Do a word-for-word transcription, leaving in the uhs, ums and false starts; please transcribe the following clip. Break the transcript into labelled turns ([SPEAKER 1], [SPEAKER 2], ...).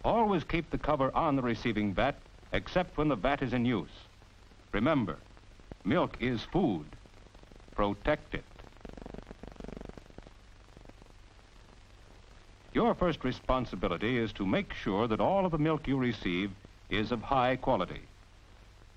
[SPEAKER 1] Always keep the cover on the receiving vat, except when the vat is in use. Remember, milk is food. Protect it. Your first responsibility is to make sure that all of the milk you receive is of high quality.